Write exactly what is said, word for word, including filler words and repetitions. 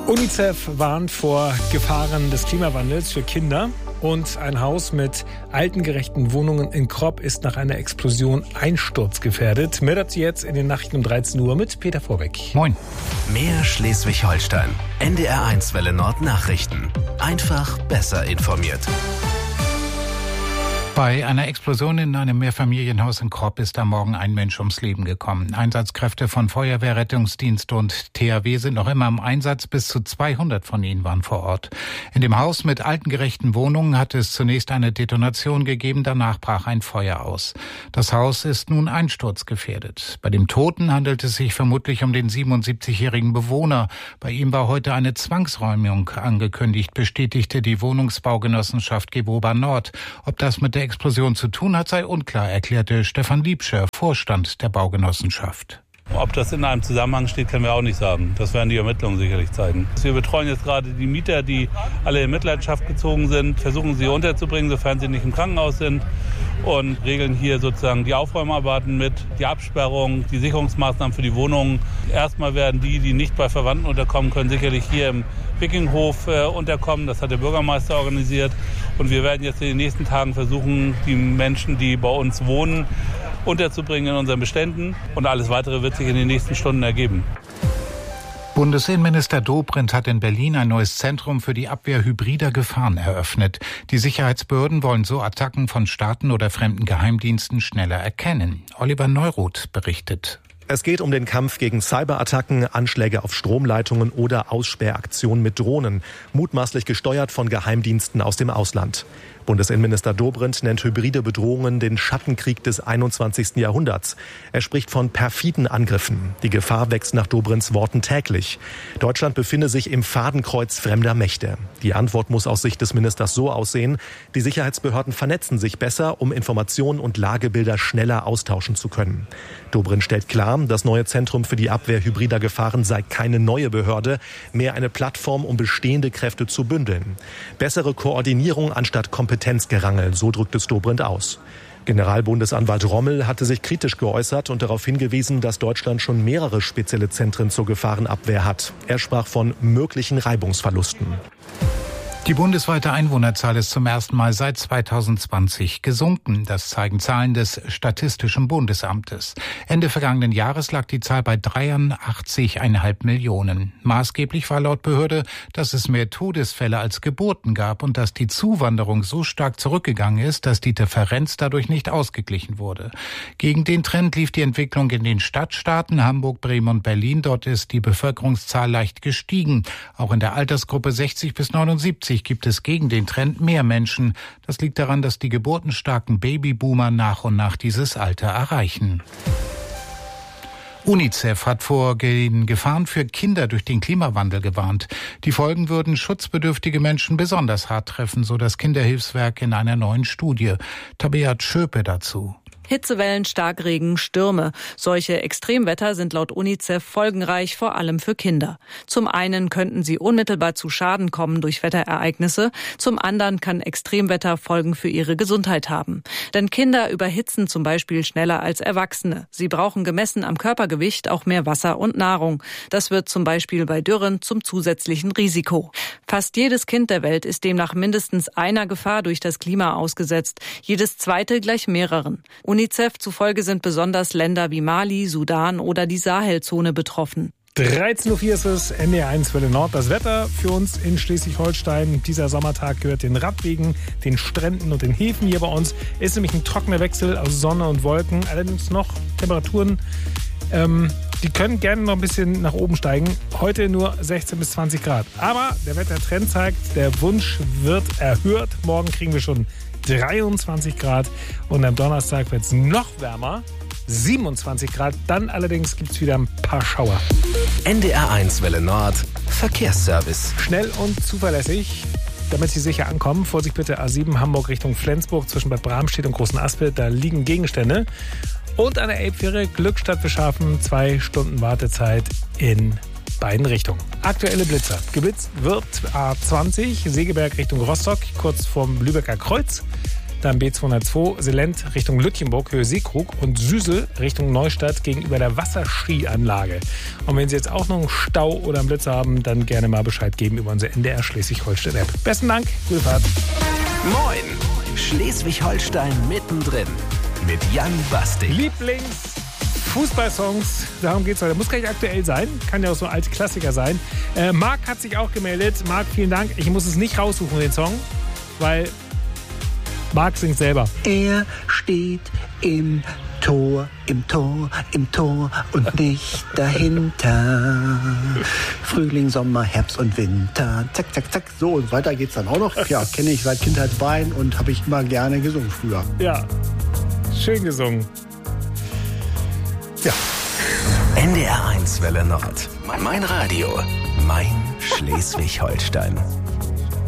UNICEF warnt vor Gefahren des Klimawandels für Kinder. Und ein Haus mit altengerechten Wohnungen in Kropp ist nach einer Explosion einsturzgefährdet. Mehr dazu jetzt in den Nachrichten um dreizehn Uhr mit Peter Vorbeck. Moin. Mehr Schleswig-Holstein. N D R eins Welle Nord Nachrichten. Einfach besser informiert. Bei einer Explosion in einem Mehrfamilienhaus in Kropp ist am Morgen ein Mensch ums Leben gekommen. Einsatzkräfte von Feuerwehr, Rettungsdienst und T H W sind noch immer im Einsatz. Bis zu zweihundert von ihnen waren vor Ort. In dem Haus mit altengerechten Wohnungen hatte es zunächst eine Detonation gegeben. Danach brach ein Feuer aus. Das Haus ist nun einsturzgefährdet. Bei dem Toten handelt es sich vermutlich um den siebenundsiebzigjährigen Bewohner. Bei ihm war heute eine Zwangsräumung angekündigt, bestätigte die Wohnungsbaugenossenschaft Gewoba Nord. Ob das mit der Explosion zu tun hat, sei unklar, erklärte Stefan Liebscher, Vorstand der Baugenossenschaft. Ob das in einem Zusammenhang steht, können wir auch nicht sagen. Das werden die Ermittlungen sicherlich zeigen. Wir betreuen jetzt gerade die Mieter, die alle in Mitleidenschaft gezogen sind, versuchen sie unterzubringen, sofern sie nicht im Krankenhaus sind, und regeln hier sozusagen die Aufräumarbeiten mit, die Absperrung, die Sicherungsmaßnahmen für die Wohnungen. Erstmal werden die, die nicht bei Verwandten unterkommen können, sicherlich hier im Wikinghof äh, unterkommen. Das hat der Bürgermeister organisiert. Und wir werden jetzt in den nächsten Tagen versuchen, die Menschen, die bei uns wohnen, unterzubringen in unseren Beständen. Und alles Weitere wird sich in den nächsten Stunden ergeben. Bundesinnenminister Dobrindt hat in Berlin ein neues Zentrum für die Abwehr hybrider Gefahren eröffnet. Die Sicherheitsbehörden wollen so Attacken von Staaten oder fremden Geheimdiensten schneller erkennen. Oliver Neuroth berichtet. Es geht um den Kampf gegen Cyberattacken, Anschläge auf Stromleitungen oder Aussperraktionen mit Drohnen, mutmaßlich gesteuert von Geheimdiensten aus dem Ausland. Bundesinnenminister Dobrindt nennt hybride Bedrohungen den Schattenkrieg des einundzwanzigsten Jahrhunderts. Er spricht von perfiden Angriffen. Die Gefahr wächst nach Dobrindts Worten täglich. Deutschland befinde sich im Fadenkreuz fremder Mächte. Die Antwort muss aus Sicht des Ministers so aussehen: Die Sicherheitsbehörden vernetzen sich besser, um Informationen und Lagebilder schneller austauschen zu können. Dobrindt stellt klar, das neue Zentrum für die Abwehr hybrider Gefahren sei keine neue Behörde, mehr eine Plattform, um bestehende Kräfte zu bündeln. Bessere Koordinierung anstatt Kompetenzgerangel, so drückt es Dobrindt aus. Generalbundesanwalt Rommel hatte sich kritisch geäußert und darauf hingewiesen, dass Deutschland schon mehrere spezielle Zentren zur Gefahrenabwehr hat. Er sprach von möglichen Reibungsverlusten. Die bundesweite Einwohnerzahl ist zum ersten Mal seit zweitausendzwanzig gesunken. Das zeigen Zahlen des Statistischen Bundesamtes. Ende vergangenen Jahres lag die Zahl bei dreiundachtzig Komma fünf Millionen. Maßgeblich war laut Behörde, dass es mehr Todesfälle als Geburten gab und dass die Zuwanderung so stark zurückgegangen ist, dass die Differenz dadurch nicht ausgeglichen wurde. Gegen den Trend lief die Entwicklung in den Stadtstaaten Hamburg, Bremen und Berlin. Dort ist die Bevölkerungszahl leicht gestiegen. Auch in der Altersgruppe sechzig bis neunundsiebzig gibt es gegen den Trend mehr Menschen. Das liegt daran, dass die geburtenstarken Babyboomer nach und nach dieses Alter erreichen. UNICEF hat vor den Gefahren für Kinder durch den Klimawandel gewarnt. Die Folgen würden schutzbedürftige Menschen besonders hart treffen, so das Kinderhilfswerk in einer neuen Studie. Tabea Schöpe dazu. Hitzewellen, Starkregen, Stürme. Solche Extremwetter sind laut UNICEF folgenreich, vor allem für Kinder. Zum einen könnten sie unmittelbar zu Schaden kommen durch Wetterereignisse. Zum anderen kann Extremwetter Folgen für ihre Gesundheit haben. Denn Kinder überhitzen zum Beispiel schneller als Erwachsene. Sie brauchen gemessen am Körpergewicht auch mehr Wasser und Nahrung. Das wird zum Beispiel bei Dürren zum zusätzlichen Risiko. Fast jedes Kind der Welt ist demnach mindestens einer Gefahr durch das Klima ausgesetzt. Jedes zweite gleich mehreren. UNICEF zufolge sind besonders Länder wie Mali, Sudan oder die Sahelzone betroffen. dreizehn Uhr vier ist es, N D R eins Welle Nord. Das Wetter für uns in Schleswig-Holstein. Dieser Sommertag gehört den Radwegen, den Stränden und den Häfen hier bei uns. Ist nämlich ein trockener Wechsel aus Sonne und Wolken. Allerdings noch Temperaturen, ähm, die können gerne noch ein bisschen nach oben steigen. Heute nur sechzehn bis zwanzig Grad. Aber der Wettertrend zeigt, der Wunsch wird erhört. Morgen kriegen wir schon dreiundzwanzig Grad und am Donnerstag wird es noch wärmer, siebenundzwanzig Grad. Dann allerdings gibt es wieder ein paar Schauer. N D R eins Welle Nord Verkehrsservice. Schnell und zuverlässig, damit Sie sicher ankommen. Vorsicht bitte, A sieben Hamburg Richtung Flensburg zwischen Bad Bramstedt und Großen Aspel. Da liegen Gegenstände. Und an der Elbfähre Glückstadt Beschaffen, zwei Stunden Wartezeit in beiden Richtungen. Aktuelle Blitzer. Geblitzt wird A zwanzig, Segeberg Richtung Rostock, kurz vorm Lübecker Kreuz. Dann B zweihundertzwei Selent Richtung Lütjenburg, Höhe Seekrug und Süsel Richtung Neustadt gegenüber der Wasserskianlage. Und wenn Sie jetzt auch noch einen Stau oder einen Blitz haben, dann gerne mal Bescheid geben über unsere N D R Schleswig-Holstein-App. Besten Dank, gute Fahrt. Moin, Schleswig-Holstein mittendrin mit Jan Basting. Lieblings-Fußballsongs, darum geht es heute. Muss gar nicht aktuell sein, kann ja auch so ein alter Klassiker sein. Äh, Marc hat sich auch gemeldet. Marc, vielen Dank. Ich muss es nicht raussuchen, den Song, weil Marc singt selber. Er steht im Tor, im Tor, im Tor und nicht dahinter. Frühling, Sommer, Herbst und Winter. Zack, zack, zack. So, und weiter geht's dann auch noch. Ja, kenne ich seit Kindheitsbeinen und habe ich immer gerne gesungen früher. Ja, schön gesungen. Ja. N D R eins Welle Nord. Mein Radio. Mein Schleswig-Holstein.